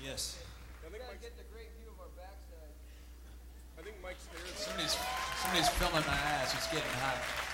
Yes. I think Mike's, get the great view of our backside. I think Mike's there. Somebody's filming my ass. It's getting hot.